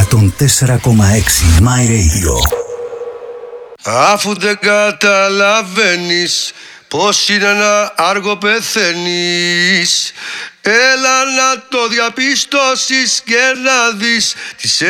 104,6 My Radio. Αφού δεν καταλαβαίνεις πως είναι να άργο πεθαίνεις, έλα να το διαπιστώσεις και να δεις τις